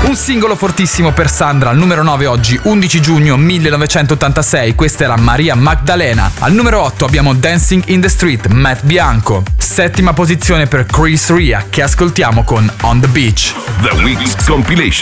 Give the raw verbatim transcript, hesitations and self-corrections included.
Un singolo fortissimo per Sandra, al numero nove oggi, undici giugno millenovecentottantasei, questa era Maria Magdalena. Al numero otto abbiamo Dancing in the Street, Matt Bianco. Settima posizione per Chris Ria, che ascoltiamo con On the Beach. The Week's Compilation.